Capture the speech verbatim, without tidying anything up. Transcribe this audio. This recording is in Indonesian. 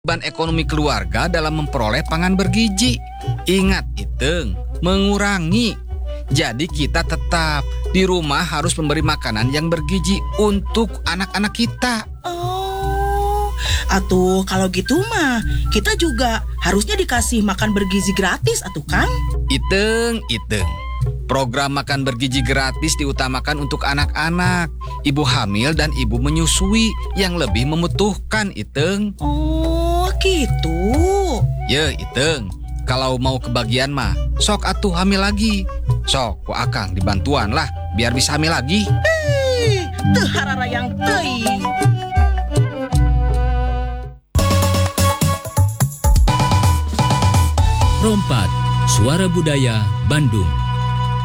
Beban ekonomi keluarga dalam memperoleh pangan bergizi. Ingat, Iteng, mengurangi. Jadi kita tetap di rumah harus memberi makanan yang bergizi untuk anak-anak kita. Oh, atuh kalau gitu mah kita juga harusnya dikasih makan bergizi gratis atuh kan? Iteng, Iteng. Program makan bergizi gratis diutamakan untuk anak-anak, ibu hamil dan ibu menyusui yang lebih membutuhkan, Iteng. Oh, gitu. Ya, Iteng. Kalau mau kebagian mah, sok atuh hamil lagi. Sok, ku akang dibantuan lah, biar bisa hamil lagi. Hei, teu hararayang teuing. Rompat, Suara Budaya Bandung.